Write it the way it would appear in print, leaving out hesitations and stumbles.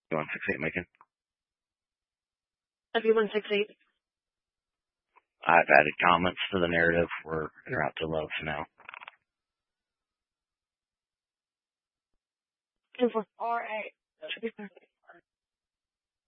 W168 Macon. W168. I've added comments to the narrative. We're en route to Love now. And for RA.